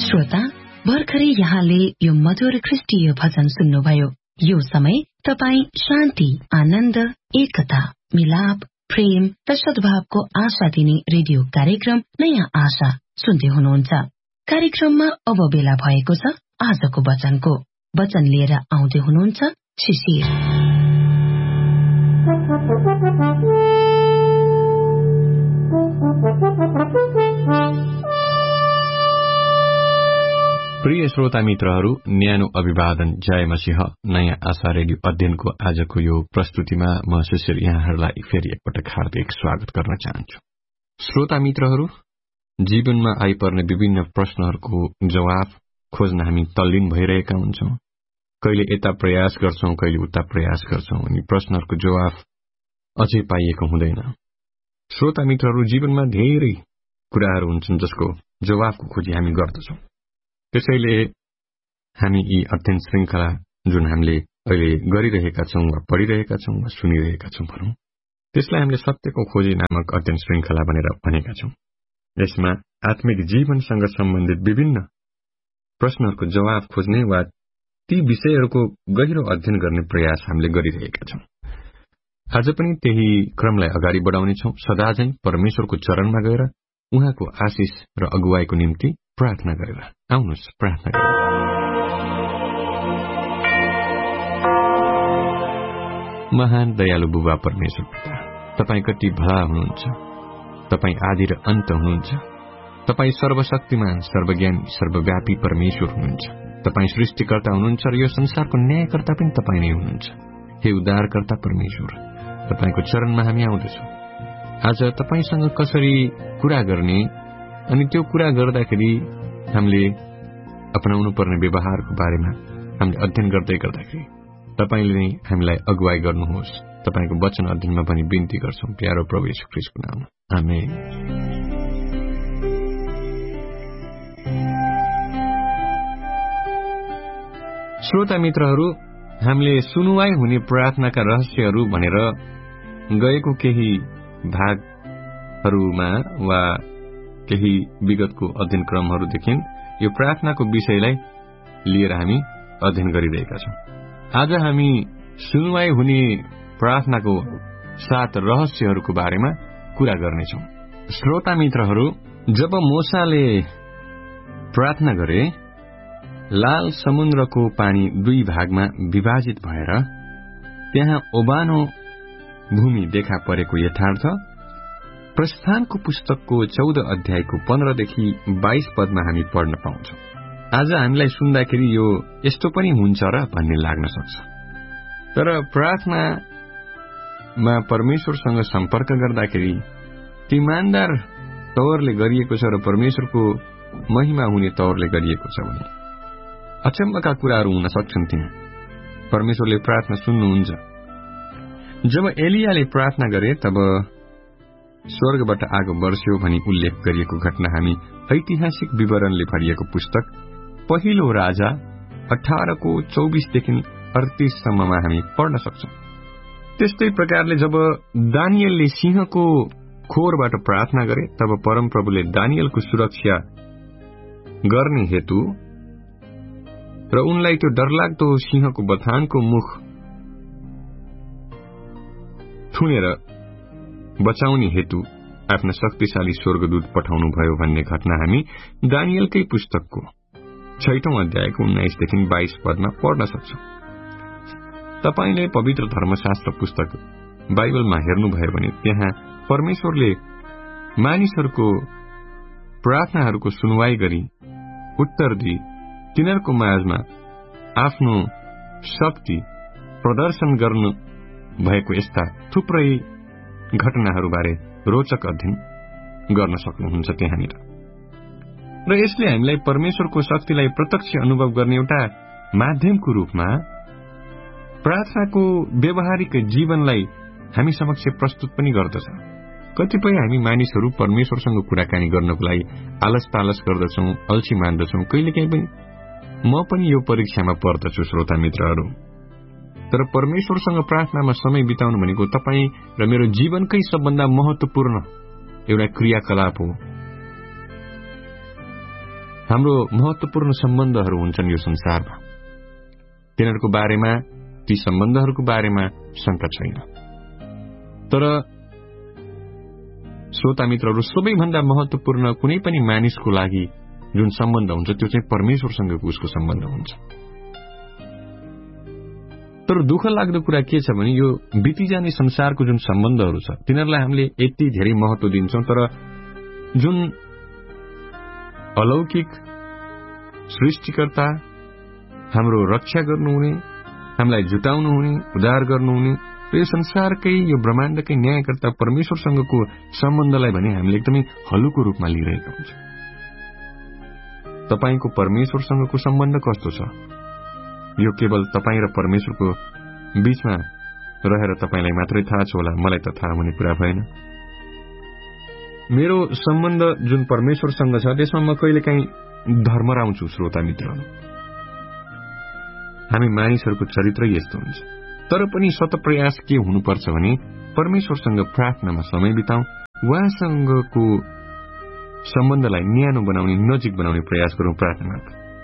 श्रोता, भर्खरै यहाँले यो मधुर ख्रिस्टीय भजन सुन्नुभयो। यो समय तपाई शान्ति, आनन्द, एकता, मिलाप, प्रेम र सद्भावको आशा दिने रेडियो कार्यक्रम नयाँ आशा सुन्दै हुनुहुन्छ। कार्यक्रममा अब बेला भएको छ आजको वचनको। वचन लिएर आउँदै हुनुहुन्छ शिशिर। प्रिय श्रोता मित्रहरू, न्यानो अभिवादन। जय मसीह। नयाँ आशा रेडियो अध्ययनको आजको यो प्रस्तुतिमा म शिशिर यहाँहरूलाई फेरि एकपटक हार्दिक स्वागत गर्न चाहन्छु। श्रोता मित्रहरू, जीवनमा आइपर्ने विभिन्न प्रश्नहरूको जवाफ खोज्न हामी तल्लीन भइरहेका हुन्छौं। कहिले यता प्रयास गर्छौं, कहिले उता प्रयास गर्छौं, अनि प्रश्नहरूको जवाफ अझै पाइएको हुँदैन। श्रोता मित्रहरू, जीवनमा धेरै कुराहरू हुन्छन् जसको जवाफको खोजी हामी गर्दछौं। त्यसैले हामी यी अध्ययन श्रृंखला जुन हामीले अहिले गरिरहेका छौं वा पढ़िरहेका छौं वा सुनिरहेका छौं भनौं, त्यसलाई हामीले सत्यको खोजी नामक अध्ययन श्रृंखला भनेर भनेका छौं। यसमा आत्मिक जीवनसँग सम्बन्धित विभिन्न प्रश्नहरूको जवाफ खोज्ने वा ती विषयहरूको गहिरो अध्ययन गर्ने प्रयास हामीले गरिरहेका छौं। आज पनि त्यही क्रमलाई अगाडि बढाउनेछौं, सदाझै परमेश्वरको चरणमा गएर उहाँको आशिष र अगुवाईको निम्ति प्रार्थना गरेर। आउनुहोस् प्रार्थना गरौँ। महान दयालु बुबा परमेश्वर पिता, तपाई कति भला हुनुहुन्छ। तपाई आदि र अन्त हुनुहुन्छ। तपाई सर्वशक्तिमान, सर्वज्ञानी, सर्वव्यापी परमेश्वर हुनुहुन्छ। तपाई सृष्टिकर्ता हुनुहुन्छ र यो संसारको न्यायकर्ता पनि तपाई नै हुनुहुन्छ। हे उद्धारकर्ता परमेश्वर, तपाईको चरणमा हामी आउँदछौं। आज तपाईसँग कसरी कुरा गर्ने अनि त्यो कुरा गर्दाखेरि हामीले अपनाउनु पर्ने व्यवहारको बारेमा हामीले अध्ययन गर्दाखेरि तपाईले नै हामीलाई अगुवाई गर्नुहोस्। तपाईको वचन अध्ययनमा पनि बिन्ती गर्छौं प्यारो प्रभु येशू ख्रीष्टको नाममा, आमेन। श्रोता मित्रहरू, हामीले सुनुवाई हुने प्रार्थनाका रहस्यहरू भनेर गएको केही भागहरूमा वा केही विगतको अध्ययन क्रमहरूदेखि यो प्रार्थनाको विषयलाई लिएर हामी अध्ययन गरिरहेका छौं। आज हामी सुनुवाई हुने प्रार्थनाको 7 रहस्यहरूको बारेमा कुरा गर्नेछौं। श्रोता मित्रहरू, जब मोसाले प्रार्थना गरे, लाल समुद्रको पानी 2 भागमा विभाजित भएर त्यहाँ ओबानो भूमि देखा परेको यथार्थ प्रस्थानको पुस्तकको 14 अध्यायको 15 देखि 22 पदमा हामी पढ्न पाउँछौं। आज हामीलाई सुन्दाखेरि यो यस्तो पनि हुन्छ र भन्ने लाग्न सक्छ, तर प्रार्थनामा परमेश्वरसँग सम्पर्क गर्दाखेरि इमानदार तवरले गरिएको छ र परमेश्वरको महिमा हुने तवरले गरिएको छ भने अचम्मका कुराहरू हुन सक्छन्। त्यहाँ परमेश्वरले प्रार्थना सुन्नुहुन्छ। जब एलियाले प्रार्थना गरे तब स्वर्गबाट आगो बर्स्यो भनी उल्लेख गरिएको घटना हामी ऐतिहासिक विवरणले भरिएको पुस्तक पहिलो राजा 18को 24 देखि 38 सम्ममा हामी पढ्न सक्छौं। त्यस्तै प्रकारले जब दानियलले सिंहको खोरबाट प्रार्थना गरे तब परमप्रभुले दानियलको सुरक्षा गर्ने हेतु र उनलाई त्यो डरलाग्दो सिंहको बथानको मुख थुनेर बचाउने हेतु आफ्ना शक्तिशाली स्वर्गदूत पठाउनु भयो भन्ने घटना हामी दानियलकै पुस्तकको 6औं अध्यायको 19 देखि 22 पदमा पढ्न सक्छौं। तपाईले पवित्र धर्मशास्त्र पुस्तक बाइबलमा हेर्नुभयो भने त्यहाँ परमेश्वरले मानिसहरूको प्रार्थनाहरूको सुनवाई गरी उत्तर दिई तिनीहरूको माझमा आफ्नो शक्ति प्रदर्शन गर्नु भएको यस्ता थुप्रै घटनाहरूबारे रोचक अध्ययन गर्न सक्नुहुन्छ त्यहाँनिर। र यसले हामीलाई परमेश्वरको शक्तिलाई प्रत्यक्ष अनुभव गर्ने एउटा माध्यमको रूपमा प्रार्थनाको व्यवहारिक जीवनलाई हामी समक्ष प्रस्तुत पनि गर्दछ। कतिपय हामी मानिसहरू परमेश्वरसँग कुराकानी गर्नको लागि आलस तालस गर्दछौं, अल्छी मान्दछौं। कहिलेकाहीँ पनि म पनि यो परीक्षामा पर्दछु श्रोता मित्रहरू। तर परमेश्वरसँग प्रार्थनामा समय बिताउनु भनेको तपाई र मेरो जीवनकै सबभन्दा महत्वपूर्ण एउटा क्रियाकलाप हो। हाम्रो महत्वपूर्ण सम्बन्धहरू हुन्छन् यो संसारमा। तिनीहरूको बारेमा, ती सम्बन्धहरूको बारेमा शंका छैन। तर श्रोता मित्रहरू, सबैभन्दा महत्वपूर्ण कुनै पनि मानिसको लागि जुन सम्बन्ध हुन्छ त्यो चाहिँ परमेश्वरसँगको उसको सम्बन्ध हुन्छ। तर दुःख लाग्दो कुरा के छ भने यो बितिजाने संसारको जुन सम्बन्धहरू छ तिनीहरूलाई हामीले यति धेरै महत्व दिन्छौं, तर जुन अलौकिक सृष्टिकर्ता, हाम्रो रक्षा गर्नुहुने, हामीलाई जुटाउनुहुने, उद्धार गर्नुहुने, यो संसारकै यो ब्रह्माण्डकै न्यायकर्ता परमेश्वरसँगको सम्बन्धलाई भने हामीले एकदमै हलुको रूपमा लिइरहेका हुन्छौं। तपाईको परमेश्वरसँगको सम्बन्ध कस्तो छ? यो केवल तपाईं र परमेश्वरको बीचमा रहेर तपाईलाई मात्रै थाहा छ होला, मलाई त थाहा हुने कुरा भएन। मेरो सम्बन्ध जुन परमेश्वरसँग छ त्यसमा म कहिलेकाहीँ धर्मराउँछु। श्रोता मित्रहरू, हामी मानिसहरूको चरित्रै यस्तो हुन्छ। तर पनि शत प्रयास के हुनुपर्छ भने परमेश्वरसँग प्रार्थनामा समय बिताउँ, उहाँसँगको सम्बन्धलाई न्यानो बनाउने, नजिक बनाउने प्रयास गरौं प्रार्थनामा।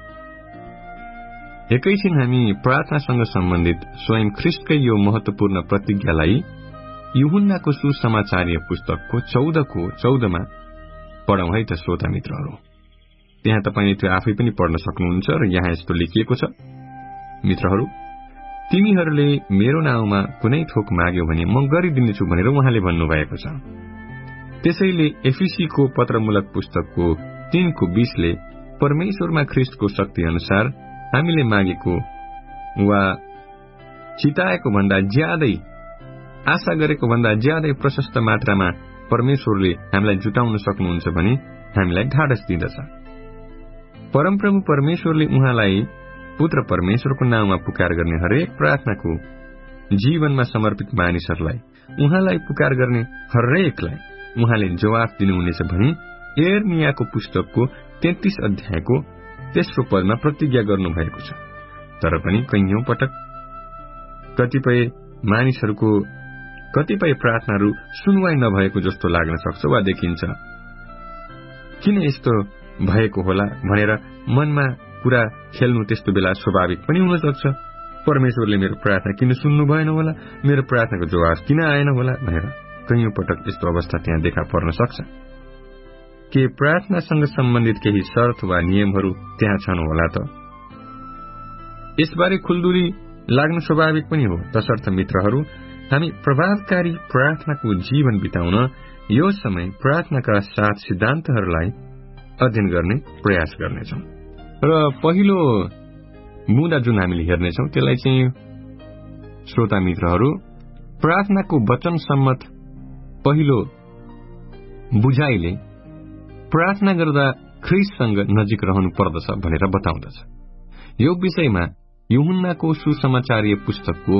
एकैछिन हामी प्रार्थनासँग सम्बन्धित स्वयं ख्रिस्टकै यो महत्वपूर्ण प्रतिज्ञालाई यूहन्नाको सुसमाचारीय पुस्तकको 14:14 पढौं है त श्रोता मित्रहरू। त्यहाँ तपाईले त्यो आफै पनि पढ्न सक्नुहुन्छ र यहाँ यस्तो लेखिएको छ, मित्रहरू, तिमीहरूले मेरो नाउँमा कुनै थोक माग्यो भने म गरिदिनेछु भनेर उहाँले भन्नुभएको छ। त्यसैले एफिसीको पत्रमूलक पुस्तकको 3:20ले परमेश्वरमा ख्रिस्टको शक्ति अनुसार हामीले मागेको वा चिताएको भन्दा ज्यादै, आशा गरेको भन्दा ज्यादै प्रशस्त मात्रामा परमेश्वरले हामीलाई जुटाउन सक्नुहुन्छ भने हामीलाई ढाडस दिँदछ। परमप्रभु परमेश्वरले उहाँलाई पुत्र परमेश्वरको नाउँमा पुकार गर्ने हरेक प्रार्थनाको जीवनमा समर्पित मानिसहरूलाई, उहाँलाई पुकार गर्ने हरेकलाई उहाँले जवाफ दिनुहुनेछ भनी एर्मियाको पुस्तकको 33 अध्यायको तेस्रो पदमा प्रतिज्ञा गर्नुभएको छ। तर पनि कैयौं पटक कतिपय मानिसहरूको कतिपय प्रार्थनाहरू सुनवाई नभएको जस्तो लाग्न सक्छ वा देखिन्छ। किन यस्तो भएको होला भनेर मनमा कुरा खेल्नु त्यस्तो बेला स्वाभाविक पनि हुन सक्छ। परमेश्वरले मेरो प्रार्थना किन सुन्नु भएन होला, मेरो प्रार्थनाको जवाफ किन आएन होला भनेर कैयौं पटक यस्तो अवस्था त्यहाँ देखा पर्न सक्छ। के प्रार्थनासँग सम्बन्धित केही शर्त वा नियमहरू त्यहाँ छन् होला त? यसबारे खुल्दुली लाग्नु स्वाभाविक पनि हो। तसर्थ मित्रहरू, हामी प्रभावकारी प्रार्थनाको जीवन बिताउन यो समय प्रार्थनाका 7 सिद्धान्तहरूलाई अध्ययन गर्ने प्रयास गर्नेछौं। र पहिलो मुद्दा जुन हामीले हेर्नेछौं त्यसलाई चाहिँ श्रोता मित्रहरू, प्रार्थनाको वचन सम्मत पहिलो बुझाइले प्रार्थना गर्दा ख्रिस्टसँग नजिक रहनु पर्दछ भनेर बताउँदछ। यो विषयमा यूहन्नाको सुसमाचारीय पुस्तकको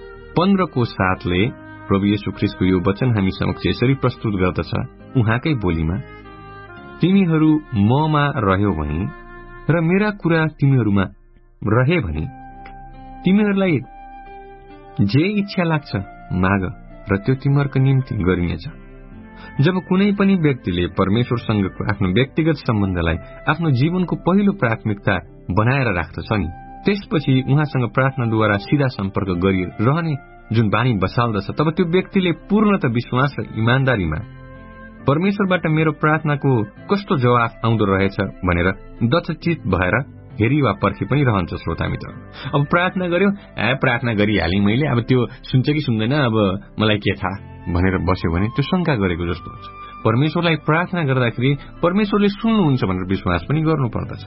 15:7ले प्रभु येशू ख्रिस्टको यो वचन हामी समक्ष यसरी प्रस्तुत गर्दछ उहाँकै बोलीमा, तिमीहरू ममा रह्यौ भने र मेरा कुरा तिमीहरूमा रहे भने तिमीहरूलाई जे इच्छा लाग्छ माग र त्यो तिमीहरूको निम्ति गरिनेछ। जब कुनै पनि व्यक्तिले परमेश्वरसँगको आफ्नो व्यक्तिगत सम्बन्धलाई आफ्नो जीवनको पहिलो प्राथमिकता बनाएर राख्दछ नि, त्यसपछि उहाँसँग प्रार्थनाद्वारा सीधा सम्पर्क गरिरहने जुन बानी बसाल्दछ, तब त्यो व्यक्तिले पूर्णतः विश्वास र इमान्दारीमा परमेश्वरबाट मेरो प्रार्थनाको कस्तो जवाफ आउँदो रहेछ भनेर दचचित भएर हेरी वा पर्खी पनि रहन्छ। श्रोता मित्र, अब प्रार्थना गर्यो, प्रार्थना गरिहालेँ मैले, अब त्यो सुन्छ कि सुन्दैन, अब मलाई के थाहा भनेर बस्यो भने त्यो शंका गरेको जस्तो हुन्छ। परमेश्वरलाई प्रार्थना गर्दाखेरि परमेश्वरले सुन्नुहुन्छ भनेर विश्वास पनि गर्नुपर्दछ।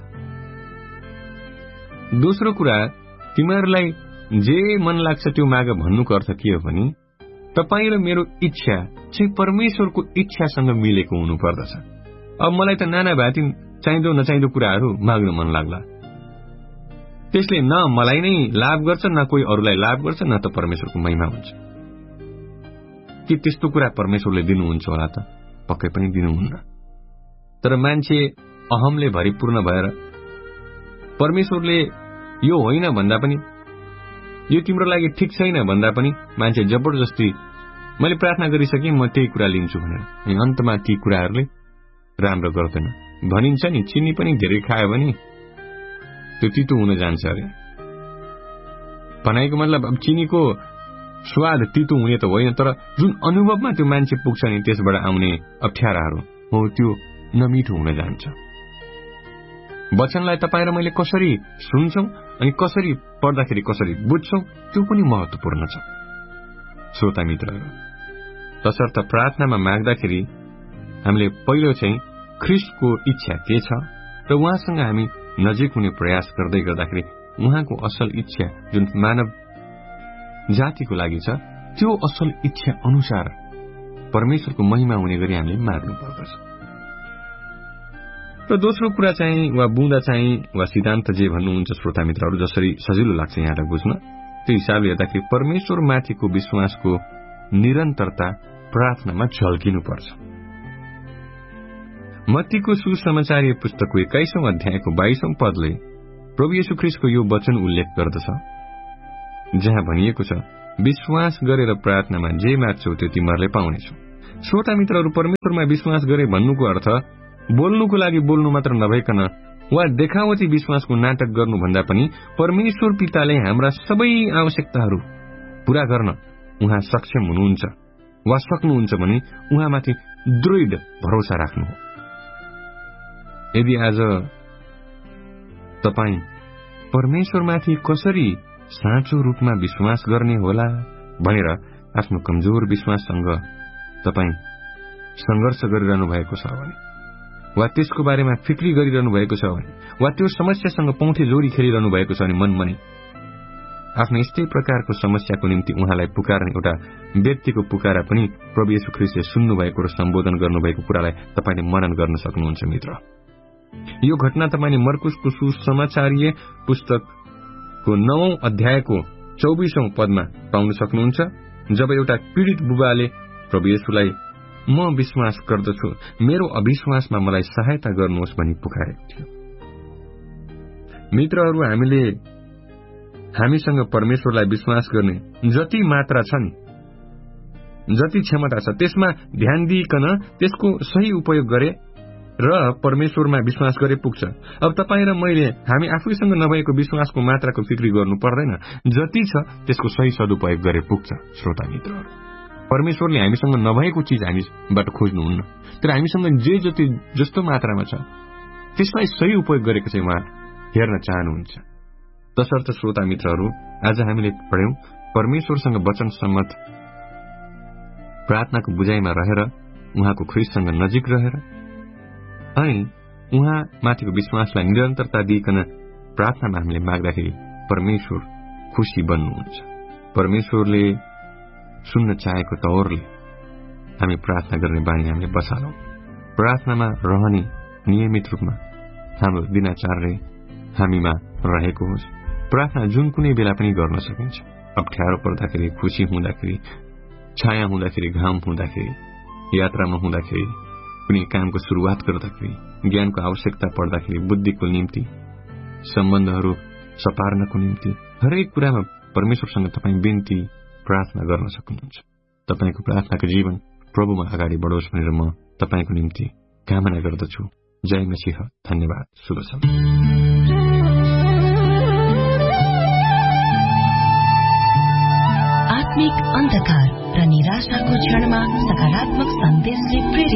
दोस्रो कुरा, तिमीहरूलाई जे मन लाग्छ त्यो माग भन्नुको अर्थ के हो भने तपाई र मेरो इच्छा चाहिँ परमेश्वरको इच्छासँग मिलेको हुनुपर्दछ। अब मलाई त नाना भाती चाहिँदो नचाहिँदो कुराहरू माग्न मन लाग्ला, त्यसले न मलाई नै लाभ गर्छ, न कोही अरूलाई लाभ गर्छ, न त परमेश्वरको महिमा हुन्छ। के त्यस्तो कुरा परमेश्वरले दिनुहुन्छ होला त? पक्कै पनि दिनुहुन्न। तर मान्छे अहमले भरिपूर्ण भएर परमेश्वरले यो होइन भन्दा पनि, यो तिम्रो लागि ठिक छैन भन्दा पनि मान्छे जबरजस्ती मैले प्रार्थना गरिसकेँ म त्यही कुरा लिन्छु भनेर, अन्तमा ती कुराहरूले राम्रो गर्दैन। भनिन्छ नि चिनी पनि धेरै खायो भने त्यो तितो हुन जान्छ अरे। भनाइको मतलब अब चिनीको स्वाद तितो हुने त होइन, तर जुन अनुभवमा त्यो मान्छे पुग्छ नि त्यसबाट आउने अप्ठ्याराहरू हो त्यो नमिठो हुन जान्छ। वचनलाई तपाईँ र मैले कसरी सुन्छौं अनि कसरी पढ्दाखेरि कसरी बुझ्छौं त्यो पनि महत्वपूर्ण छ। श्रोता मित्रहरू, तसर्थ प्रार्थनामा माग्दाखेरि हामीले पहिलो चाहिँ ख्रीष्टको इच्छा के छ र उहाँसँग हामी नजिक हुने प्रयास गर्दै गर्दाखेरि उहाँको असल इच्छा जुन मानव जातिको लागि छ त्यो असल इच्छा अनुसार परमेश्वरको महिमा हुने गरी हामीले माग्नु पर्दछ। र दोस्रो कुरा चाहिँ वा बुँदा चाहिँ वा सिद्धान्त जे भन्नुहुन्छ श्रोता मित्रहरू, जसरी सजिलो लाग्छ यहाँलाई बुझ्न, त्यो हिसाबले हेर्दाखेरि परमेश्वर माथिको विश्वासको निरन्तरता प्रार्थनामा झल्किनु पर्छ। मत्तीको सुसमाचारीय पुस्तकको 21औं अध्यायको 22औं पदले प्रभु येशू ख्रीष्टको यो वचन उल्लेख गर्दछ, जहाँ भनिएको छ, विश्वास गरेर प्रार्थनामा जे माग्छौ त्यो तिमीहरूले पाउनेछौ। श्रोता मित्रहरू, परमेश्वरमा विश्वास गरे भन्नुको अर्थ बोल्नुको लागि बोल्नु मात्र नभइकन वा देखावटी विश्वासको नाटक गर्नुभन्दा पनि परमेश्वर पिताले हाम्रा सबै आवश्यकताहरू पूरा गर्न उहाँ सक्षम हुनुहुन्छ वा सक्नुहुन्छ भने उहाँमाथि दृढ भरोसा राख्नु हो। यदि आज तपाईँ परमेश्वरमाथि कसरी साँचो रूपमा विश्वास गर्ने होला भनेर आफ्नो कमजोर विश्वाससँग तपाईँ संघर्ष गरिरहनु भएको छ भने वा त्यसको बारेमा फिक्री गरिरहनु भएको छ भने वा त्यो समस्यासँग पौँठे जोरी खेलिरहनु भएको छ भने मनमा नै आफ्नो यस्तै प्रकारको समस्याको निम्ति उहाँलाई पुकार्ने एउटा व्यक्तिको पुकारा पनि प्रभु येशू ख्रीष्टले सुन्नुभएको र सम्बोधन गर्नुभएको कुरालाई तपाईले मनन गर्न सक्नुहुन्छ। मित्र, यो घटना तपाईले मर्कुसको सुसमाचारीय पुस्तकको 9औं अध्यायको 24औं पदमा पाउन सक्नुहुन्छ, जब एउटा पीड़ित बुबाले प्रभु येशूलाई म विश्वास गर्दछु, मेरो अविश्वासमा मलाई सहायता गर्नुहोस् भनी पुकारेको थियो। मित्रहरू, हामीसँग परमेश्वरलाई विश्वास गर्ने जति मात्रा छ नि, जति क्षमता छ, त्यसमा ध्यान दिइकन त्यसको सही उपयोग गरे र परमेश्वरमा विश्वास गरे पुग्छ। अब तपाईँ र मैले हामी आफैसँग नभएको विश्वासको मात्राको फिक्री गर्नु पर्दैन, जति छ त्यसको सही सदुपयोग गरे पुग्छ। श्रोता मित्रहरू, परमेश्वरले हामीसँग नभएको चीज हामीबाट खोज्नुहुन्न, तर हामीसँग जे जति जस्तो मात्रामा छ त्यसलाई सही उपयोग गरेको चाहिँ उहाँ हेर्न चाहनुहुन्छ। तसर्थ श्रोता मित्रहरू, आज हामीले पढ्यौं परमेश्वरसँग वचन सम्मत प्रार्थनाको बुझाइमा रहेर उहाँको ख्रीष्टसँग नजिक रहेर अनि उहाँ माथिको विश्वासलाई निरन्तरता दिइकन प्रार्थनामा हामीले माग्दाखेरि परमेश्वर खुशी बन्नुहुन्छ। परमेश्वरले सुन्न चाहेको तौरले हामी प्रार्थना गर्ने बानी हामीले बसालौं। प्रार्थनामा रहने नियमित रूपमा हाम्रो दिनचर्या हामीमा रहेको होस्। प्रार्थना जुन कुनै बेला पनि गर्न सकिन्छ। अप्ठ्यारो पर्दाखेरि, खुशी हुँदाखेरि, छाया हुँदाखेरि, घाम हुँदाखेरि, यात्रामा हुँदाखेरि, कुनै कामको शुरूआत गर्दाखेरि, ज्ञानको आवश्यकता पर्दाखेरि, बुद्धिको निम्ति, सम्बन्धहरू सपार्नको निम्ति, हरेक कुरामा परमेश्वरसँग तपाईँ बिन्ती प्रार्थना गर्न सक्नुहुन्छ। तपाईको प्रार्थनाको जीवन प्रभुमा अगाडि बढोस् भनेर म तपाईको निम्ति कामना गर्दछु। जय मसीह। धन्यवाद। शुभ समय। आत्मिक अन्धकार र निराशाको क्षणमा सकारात्मक सन्देशले प्रेरित